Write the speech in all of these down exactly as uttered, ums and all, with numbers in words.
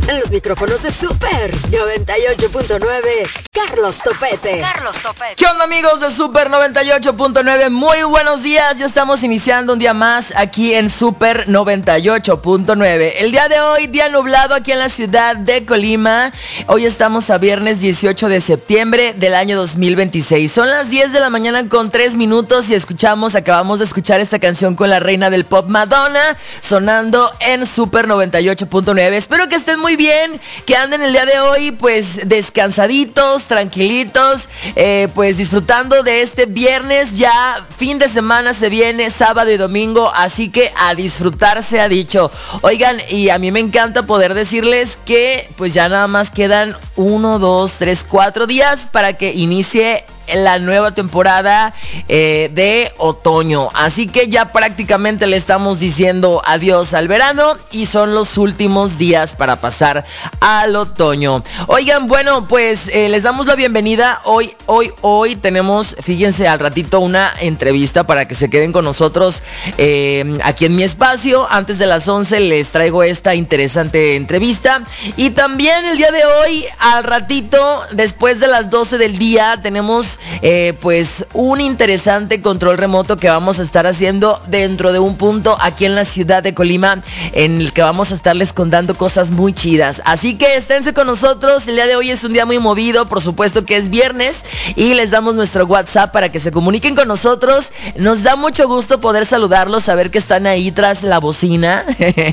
En los micrófonos de Super noventa y ocho punto nueve, Carlos Topete. Carlos Topete. ¿Qué onda, amigos de Super noventa y ocho punto nueve? Muy buenos días, ya estamos iniciando un día más aquí en Super noventa y ocho punto nueve. El día de hoy, día nublado aquí en la ciudad de Colima. Hoy estamos a viernes dieciocho de septiembre del año dos mil veintiséis. Son las diez de la mañana con tres minutos y escuchamos, acabamos de escuchar esta canción con la reina del pop Madonna, sonando en Super noventa y ocho punto nueve. Espero que estén muy bien, que anden el día de hoy pues descansaditos, tranquilitos, eh, pues disfrutando de este viernes. Ya fin de semana se viene, sábado y domingo, así que a disfrutar se ha dicho. Oigan, y a mí me encanta poder decirles que pues ya nada más quedan uno, dos, tres, cuatro días para que inicie la nueva temporada eh, de otoño, así que ya prácticamente le estamos diciendo adiós al verano y son los últimos días para pasar al otoño. Oigan, bueno, pues eh, les damos la bienvenida. Hoy, hoy, hoy tenemos, fíjense, al ratito una entrevista para que se queden con nosotros eh, aquí en mi espacio. Antes de las once les traigo esta interesante entrevista, y también el día de hoy, al ratito, después de las doce del día, tenemos Eh, pues un interesante control remoto que vamos a estar haciendo dentro de un punto aquí en la ciudad de Colima, en el que vamos a estarles contando cosas muy chidas. Así que esténse con nosotros. El día de hoy es un día muy movido, por supuesto que es viernes, y les damos nuestro WhatsApp para que se comuniquen con nosotros. Nos da mucho gusto poder saludarlos, saber que están ahí tras la bocina,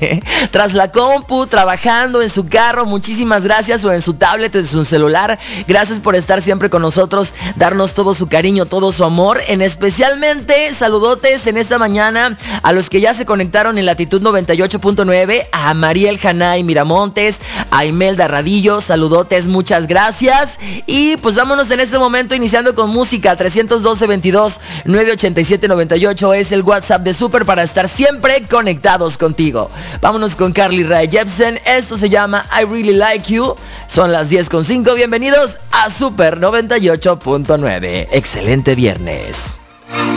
tras la compu, trabajando en su carro. Muchísimas gracias, o en su tablet, en su celular. Gracias por estar siempre con nosotros, darnos todo su cariño, todo su amor. En especialmente saludotes en esta mañana a los que ya se conectaron en latitud noventa y ocho punto nueve, a Mariel Janay Miramontes, a Imelda Radillo, saludotes, muchas gracias. Y pues vámonos en este momento iniciando con música. Trescientos doce, veintidós, novecientos ochenta y siete, noventa y ocho es el WhatsApp de Super para estar siempre conectados contigo. Vámonos con Carly Rae Jepsen. Esto se llama I Really Like You. Son las diez con cinco. Bienvenidos a Super noventa y ocho punto nueve. Excelente viernes.